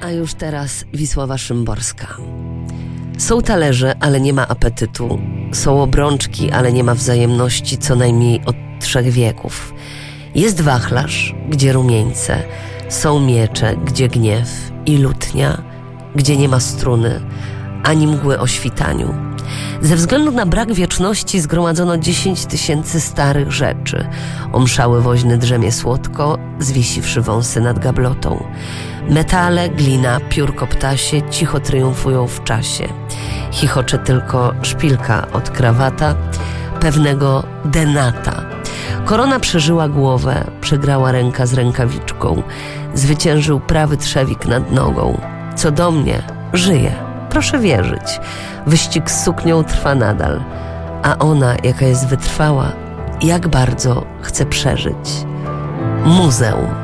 A już teraz Wisława Szymborska. Są talerze, ale nie ma apetytu. Są obrączki, ale nie ma wzajemności co najmniej od 3 wieków. Jest wachlarz, gdzie rumieńce. Są miecze, gdzie gniew i lutnia, gdzie nie ma struny, ani mgły o świtaniu. Ze względu na brak wieczności zgromadzono 10 000 starych rzeczy. Omszały woźny drzemie słodko, zwiesiwszy wąsy nad gablotą. Metale, glina, piórko ptasie cicho triumfują w czasie. Chichocze tylko szpilka od krawata pewnego denata. Korona przeżyła głowę, przegrała ręka z rękawiczką. Zwyciężył prawy trzewik nad nogą. Co do mnie, żyję, proszę wierzyć. Wyścig z suknią trwa nadal, a ona, jaka jest wytrwała, jak bardzo chce przeżyć. Muzeum.